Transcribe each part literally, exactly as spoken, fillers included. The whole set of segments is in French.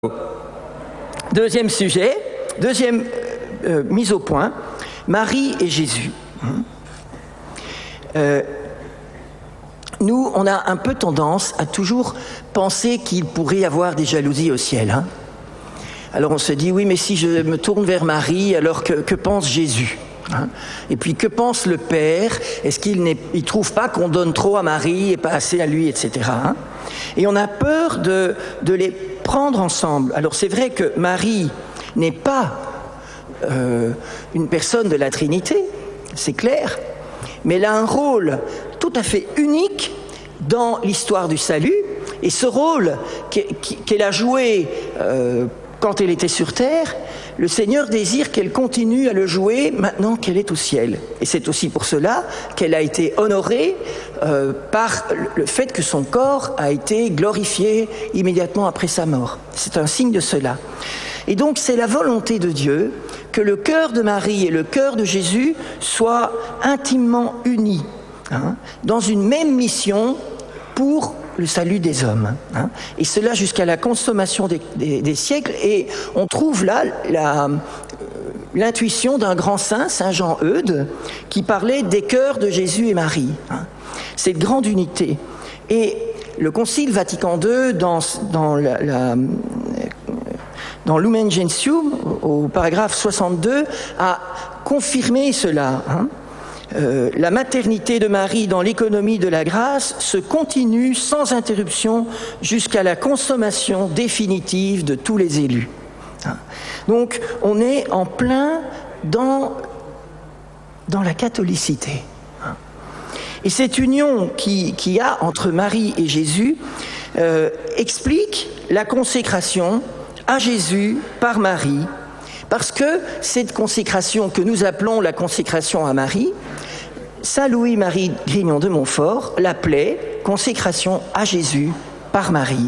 Deuxième sujet, deuxième euh, mise au point, Marie et Jésus. Euh, nous, on a un peu tendance à toujours penser qu'il pourrait y avoir des jalousies au ciel. Hein. Alors on se dit, oui, mais si je me tourne vers Marie, alors que, que pense Jésus hein? Et puis que pense le Père? Est-ce qu'il ne trouve pas qu'on donne trop à Marie et pas assez à lui, et cetera hein? Et on a peur de, de les prendre ensemble. Alors c'est vrai que Marie n'est pas euh, une personne de la Trinité, c'est clair, mais elle a un rôle tout à fait unique dans l'histoire du salut, et ce rôle qu'elle a joué euh, quand elle était sur terre, le Seigneur désire qu'elle continue à le jouer maintenant qu'elle est au ciel. Et c'est aussi pour cela qu'elle a été honorée euh, par le fait que son corps a été glorifié immédiatement après sa mort. C'est un signe de cela. Et donc c'est la volonté de Dieu que le cœur de Marie et le cœur de Jésus soient intimement unis hein, dans une même mission pour le salut des hommes. Hein, et cela jusqu'à la consommation des, des, des siècles. Et on trouve là la, l'intuition d'un grand saint, Saint Jean Eudes, qui parlait des cœurs de Jésus et Marie. Hein, cette grande unité. Et le Concile Vatican deux, dans, dans, la, la, dans Lumen Gentium, au paragraphe soixante-deux, a confirmé cela. Hein. Euh, la maternité de Marie dans l'économie de la grâce se continue sans interruption jusqu'à la consommation définitive de tous les élus. Hein. Donc, on est en plein dans, dans la catholicité. Hein. Et cette union qui, qui y a entre Marie et Jésus euh, explique la consécration à Jésus par Marie, parce que cette consécration que nous appelons la consécration à Marie, Saint Louis-Marie Grignion de Montfort l'appelait consécration à Jésus par Marie.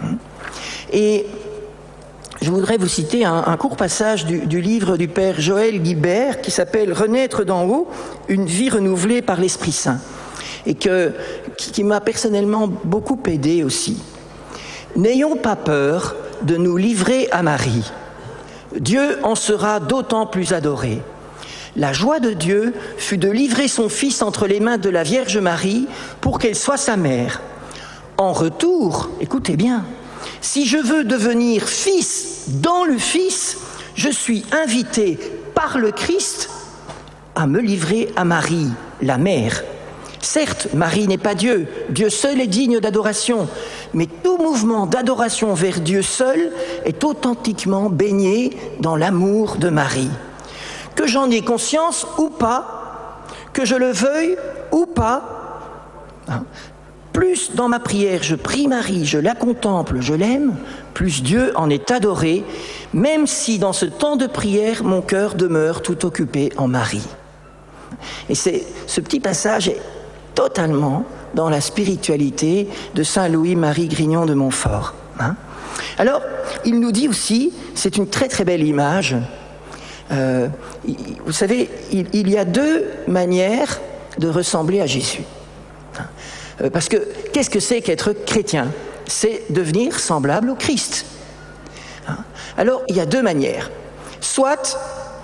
Et je voudrais vous citer un, un court passage du, du livre du père Joël Guibert qui s'appelle « Renaître d'en haut, une vie renouvelée par l'Esprit Saint » et que, qui, qui m'a personnellement beaucoup aidé aussi. « N'ayons pas peur de nous livrer à Marie. Dieu en sera d'autant plus adoré. La joie de Dieu fut de livrer son Fils entre les mains de la Vierge Marie pour qu'elle soit sa mère. En retour, écoutez bien, si je veux devenir fils dans le Fils, je suis invité par le Christ à me livrer à Marie, la mère. Certes, Marie n'est pas Dieu, Dieu seul est digne d'adoration, mais tout mouvement d'adoration vers Dieu seul est authentiquement baigné dans l'amour de Marie. Que j'en ai conscience ou pas, que je le veuille ou pas, hein, plus dans ma prière je prie Marie, je la contemple, je l'aime, plus Dieu en est adoré, même si dans ce temps de prière mon cœur demeure tout occupé en Marie. Et c'est, ce petit passage est totalement dans la spiritualité de Saint Louis-Marie Grignion de Montfort. Hein. Alors, il nous dit aussi, c'est une très très belle image, euh, vous savez, il, il y a deux manières de ressembler à Jésus. Hein. Euh, parce que, qu'est-ce que c'est qu'être chrétien? C'est devenir semblable au Christ. Hein. Alors, il y a deux manières. Soit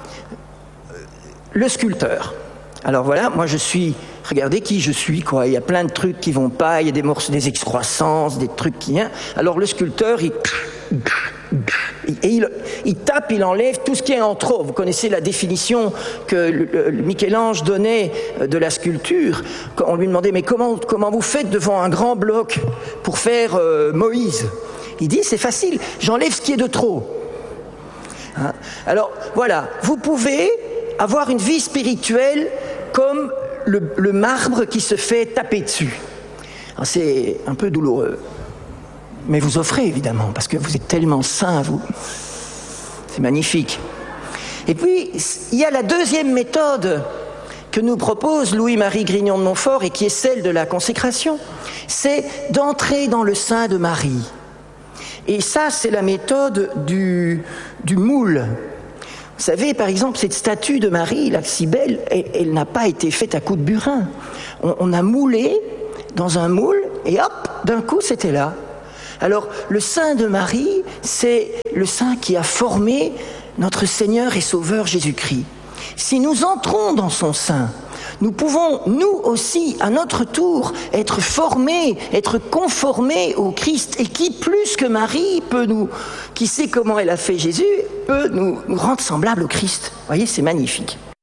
le sculpteur. Alors voilà, moi je suis... Regardez qui je suis, quoi. Il y a plein de trucs qui vont pas, il y a des morceaux, des excroissances, des trucs qui... Hein. Alors le sculpteur, il... Et il, il tape, il enlève tout ce qui est en trop. Vous connaissez la définition que le, le Michel-Ange donnait de la sculpture. Quand on lui demandait, mais comment, comment vous faites devant un grand bloc pour faire euh, Moïse? Il dit, c'est facile, j'enlève ce qui est de trop. Hein. Alors voilà, vous pouvez avoir une vie spirituelle comme le, le marbre qui se fait taper dessus. Alors, c'est un peu douloureux. Mais vous offrez, évidemment, parce que vous êtes tellement saints, vous. C'est magnifique. Et puis, il y a la deuxième méthode que nous propose Louis-Marie Grignion de Montfort et qui est celle de la consécration. C'est d'entrer dans le sein de Marie. Et ça, c'est la méthode du, du moule. Vous savez, par exemple, cette statue de Marie, là, si belle, elle, elle n'a pas été faite à coups de burin. On, on a moulé dans un moule et hop, d'un coup, c'était là. Alors, le sein de Marie, c'est le sein qui a formé notre Seigneur et Sauveur Jésus-Christ. Si nous entrons dans son sein, nous pouvons, nous aussi, à notre tour, être formés, être conformés au Christ. Et qui, plus que Marie, peut nous, qui sait comment elle a fait Jésus, peut nous, nous rendre semblables au Christ. Vous voyez, c'est magnifique.